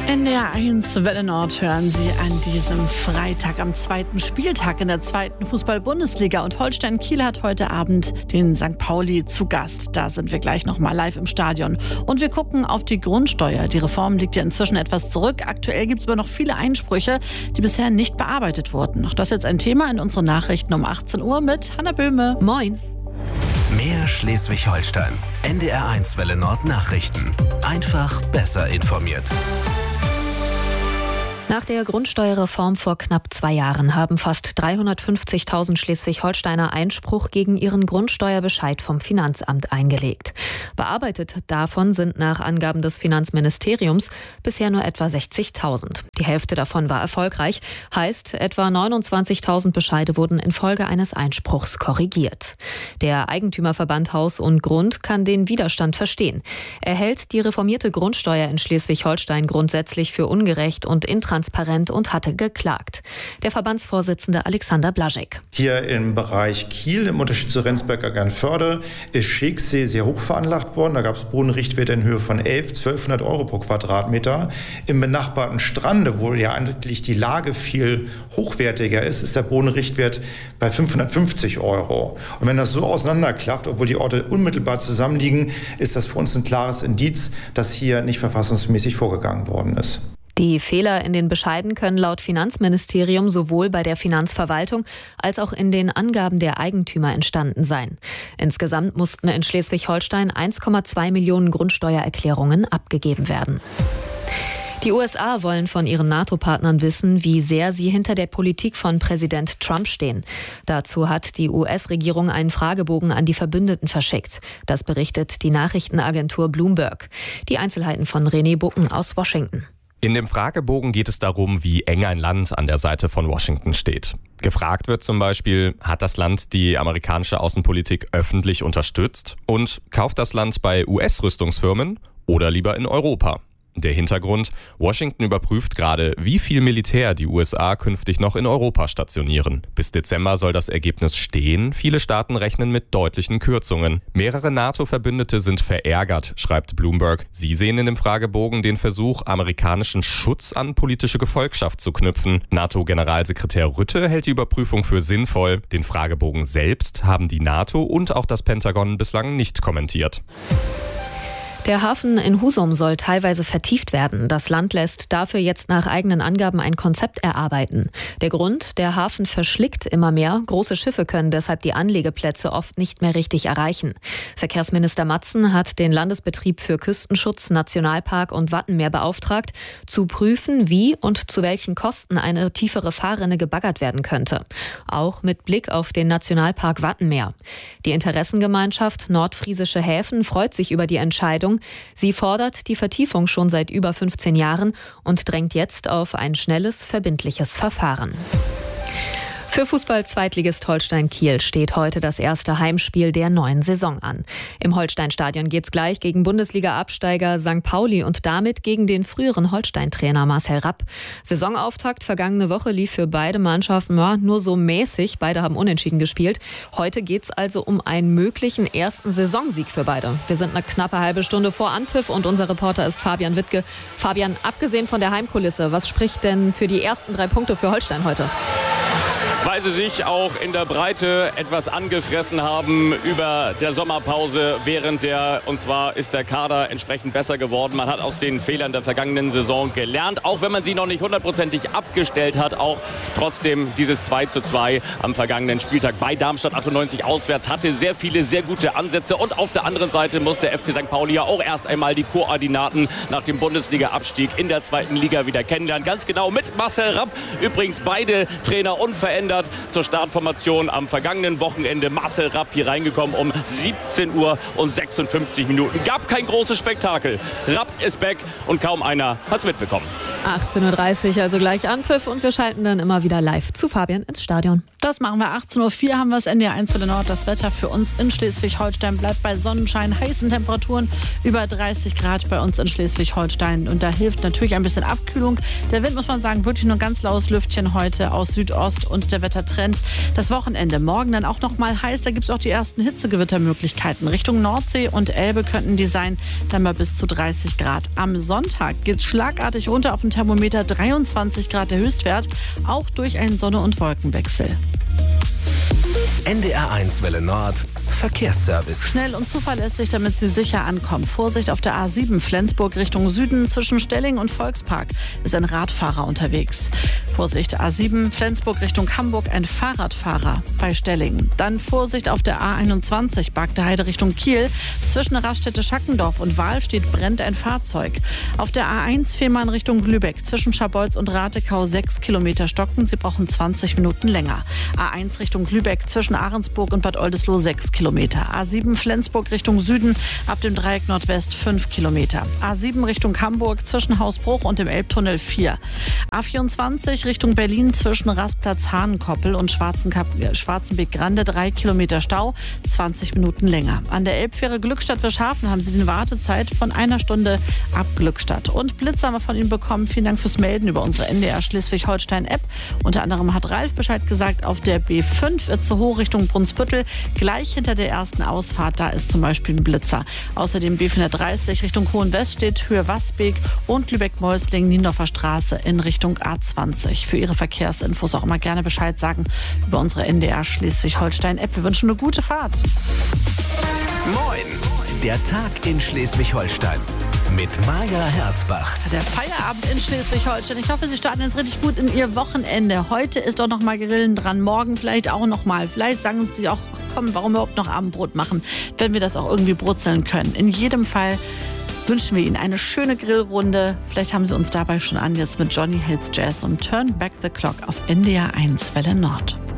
NDR 1 Welle Nord hören Sie an diesem Freitag am zweiten Spieltag in der zweiten Fußball-Bundesliga. Und Holstein Kiel hat heute Abend den St. Pauli zu Gast. Da sind wir gleich noch mal live im Stadion. Und wir gucken auf die Grundsteuer. Die Reform liegt ja inzwischen etwas zurück. Aktuell gibt es aber noch viele Einsprüche, die bisher nicht bearbeitet wurden. Auch das ist jetzt ein Thema in unseren Nachrichten um 18 Uhr mit Hanna Böhme. Moin. Mehr Schleswig-Holstein. NDR 1 Welle Nord Nachrichten. Einfach besser informiert. Nach der Grundsteuerreform vor knapp 2 Jahren haben fast 350.000 Schleswig-Holsteiner Einspruch gegen ihren Grundsteuerbescheid vom Finanzamt eingelegt. Bearbeitet davon sind nach Angaben des Finanzministeriums bisher nur etwa 60.000. Die Hälfte davon war erfolgreich, heißt etwa 29.000 Bescheide wurden infolge eines Einspruchs korrigiert. Der Eigentümerverband Haus und Grund kann den Widerstand verstehen. Er hält die reformierte Grundsteuer in Schleswig-Holstein grundsätzlich für ungerecht und intransparent und hatte geklagt. Der Verbandsvorsitzende Alexander Blaschek. Hier im Bereich Kiel, im Unterschied zu Rendsberg-Agernförde, ist Scheeksee sehr hoch veranlagt worden. Da gab es Bodenrichtwerte in Höhe von 1.200 Euro pro Quadratmeter. Im benachbarten Strande, wo ja eigentlich die Lage viel hochwertiger ist, ist der Bodenrichtwert bei 550 Euro. Und wenn das so auseinanderklafft, obwohl die Orte unmittelbar zusammenliegen, ist das für uns ein klares Indiz, dass hier nicht verfassungsmäßig vorgegangen worden ist. Die Fehler in den Bescheiden können laut Finanzministerium sowohl bei der Finanzverwaltung als auch in den Angaben der Eigentümer entstanden sein. Insgesamt mussten in Schleswig-Holstein 1,2 Millionen Grundsteuererklärungen abgegeben werden. Die USA wollen von ihren NATO-Partnern wissen, wie sehr sie hinter der Politik von Präsident Trump stehen. Dazu hat die US-Regierung einen Fragebogen an die Verbündeten verschickt. Das berichtet die Nachrichtenagentur Bloomberg. Die Einzelheiten von René Bucken aus Washington. In dem Fragebogen geht es darum, wie eng ein Land an der Seite von Washington steht. Gefragt wird zum Beispiel, hat das Land die amerikanische Außenpolitik öffentlich unterstützt und kauft das Land bei US-Rüstungsfirmen oder lieber in Europa? Der Hintergrund: Washington überprüft gerade, wie viel Militär die USA künftig noch in Europa stationieren. Bis Dezember soll das Ergebnis stehen. Viele Staaten rechnen mit deutlichen Kürzungen. Mehrere NATO-Verbündete sind verärgert, schreibt Bloomberg. Sie sehen in dem Fragebogen den Versuch, amerikanischen Schutz an politische Gefolgschaft zu knüpfen. NATO-Generalsekretär Rutte hält die Überprüfung für sinnvoll. Den Fragebogen selbst haben die NATO und auch das Pentagon bislang nicht kommentiert. Der Hafen in Husum soll teilweise vertieft werden. Das Land lässt dafür jetzt nach eigenen Angaben ein Konzept erarbeiten. Der Grund: der Hafen verschlickt immer mehr. Große Schiffe können deshalb die Anlegeplätze oft nicht mehr richtig erreichen. Verkehrsminister Matzen hat den Landesbetrieb für Küstenschutz, Nationalpark und Wattenmeer beauftragt, zu prüfen, wie und zu welchen Kosten eine tiefere Fahrrinne gebaggert werden könnte. Auch mit Blick auf den Nationalpark Wattenmeer. Die Interessengemeinschaft Nordfriesische Häfen freut sich über die Entscheidung. Sie fordert die Vertiefung schon seit über 15 Jahren und drängt jetzt auf ein schnelles, verbindliches Verfahren. Für Fußball-Zweitligist Holstein Kiel steht heute das erste Heimspiel der neuen Saison an. Im Holstein-Stadion geht's gleich gegen Bundesliga-Absteiger St. Pauli und damit gegen den früheren Holstein-Trainer Marcel Rapp. Saisonauftakt vergangene Woche lief für beide Mannschaften nur so mäßig. Beide haben unentschieden gespielt. Heute geht's also um einen möglichen ersten Saisonsieg für beide. Wir sind eine knappe halbe Stunde vor Anpfiff und unser Reporter ist Fabian Wittke. Fabian, abgesehen von der Heimkulisse, was spricht denn für die ersten 3 Punkte für Holstein heute? Weil sie sich auch in der Breite etwas angefressen haben über der Sommerpause und zwar ist der Kader entsprechend besser geworden. Man hat aus den Fehlern der vergangenen Saison gelernt, auch wenn man sie noch nicht hundertprozentig abgestellt hat. Auch trotzdem dieses 2:2 am vergangenen Spieltag bei Darmstadt 98 auswärts hatte sehr viele, sehr gute Ansätze. Und auf der anderen Seite muss der FC St. Pauli ja auch erst einmal die Koordinaten nach dem Bundesliga-Abstieg in der 2. Liga wieder kennenlernen. Ganz genau mit Marcel Rapp. Übrigens beide Trainer unverändert zur Startformation am vergangenen Wochenende. Marcel Rapp hier reingekommen um 17:56 Uhr. Gab kein großes Spektakel. Rapp ist back und kaum einer hat es mitbekommen. 18:30 Uhr, also gleich Anpfiff und wir schalten dann immer wieder live zu Fabian ins Stadion. Das machen wir. 18:04 Uhr haben wir es NDR 1 für den Nord. Das Wetter für uns in Schleswig-Holstein bleibt bei Sonnenschein, heißen Temperaturen über 30 Grad bei uns in Schleswig-Holstein. Und da hilft natürlich ein bisschen Abkühlung. Der Wind, muss man sagen, wirklich nur ein ganz laues Lüftchen heute aus Südost und der Wettertrend. Das Wochenende morgen dann auch noch mal heiß. Da gibt es auch die ersten Hitzegewittermöglichkeiten. Richtung Nordsee und Elbe könnten die sein, dann mal bis zu 30 Grad. Am Sonntag geht es schlagartig runter auf den Thermometer, 23 Grad der Höchstwert, auch durch einen Sonne- und Wolkenwechsel. NDR 1 Welle Nord Verkehrsservice. Schnell und zuverlässig, damit Sie sicher ankommen. Vorsicht auf der A7 Flensburg Richtung Süden. Zwischen Stelling und Volkspark ist ein Radfahrer unterwegs. Vorsicht, A7 Flensburg Richtung Hamburg, ein Fahrradfahrer bei Stelling. Dann Vorsicht auf der A21 Bagdeheide Richtung Kiel. Zwischen Raststätte-Schackendorf und Wahlstedt brennt ein Fahrzeug. Auf der A1 Fehmarn Richtung Lübeck. Zwischen Scharbeutz und Ratekau 6 Kilometer stocken. Sie brauchen 20 Minuten länger. A1 Richtung Lübeck. Zwischen Ahrensburg und Bad Oldesloe 6 Kilometer. A7 Flensburg Richtung Süden, ab dem Dreieck Nordwest 5 Kilometer. A7 Richtung Hamburg zwischen Hausbruch und dem Elbtunnel 4. A24 Richtung Berlin zwischen Rastplatz Hahnenkoppel und Schwarzenbeek-Grande 3 Kilometer Stau, 20 Minuten länger. An der Elbfähre Glückstadt-Frischhafen haben Sie die Wartezeit von 1 Stunde ab Glückstadt. Und Blitze haben wir von Ihnen bekommen. Vielen Dank fürs Melden über unsere NDR Schleswig-Holstein-App. Unter anderem hat Ralf Bescheid gesagt, auf der B5 Itzehoe Richtung Brunsbüttel, gleich hinter der ersten Ausfahrt, da ist zum Beispiel ein Blitzer. Außerdem B430 Richtung Hohenweststedt, Höhe Wasbeek und Lübeck-Meusling, Niendorfer Straße in Richtung A20. Für Ihre Verkehrsinfos auch immer gerne Bescheid sagen über unsere NDR Schleswig-Holstein-App. Wir wünschen eine gute Fahrt. Moin, der Tag in Schleswig-Holstein mit Maja Herzbach. Der Feierabend in Schleswig-Holstein. Ich hoffe, Sie starten jetzt richtig gut in Ihr Wochenende. Heute ist doch noch mal Grillen dran, morgen vielleicht auch noch mal. Vielleicht sagen Sie auch, komm, warum überhaupt noch Abendbrot machen, wenn wir das auch irgendwie brutzeln können. In jedem Fall wünschen wir Ihnen eine schöne Grillrunde. Vielleicht haben Sie uns dabei schon an, jetzt mit Johnny Hills Jazz und Turn Back the Clock auf NDR 1 Welle Nord.